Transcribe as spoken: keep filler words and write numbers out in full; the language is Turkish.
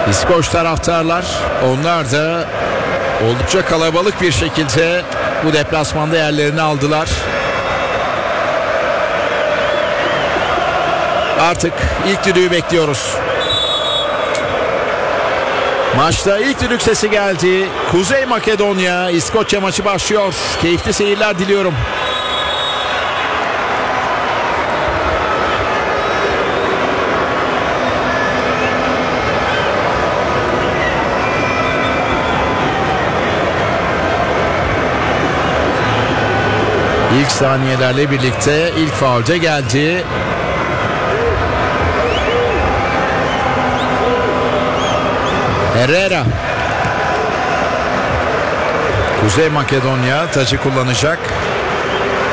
İskoç taraftarlar, onlar da oldukça kalabalık bir şekilde bu deplasmanda yerlerini aldılar. Artık ilk düdüğü bekliyoruz. Maçta ilk düdük sesi geldi. Kuzey Makedonya İskoçya maçı başlıyor. Keyifli seyirler diliyorum. İlk saniyelerle birlikte ilk faulde geldi. Herrera. Kuzey Makedonya tacı kullanacak.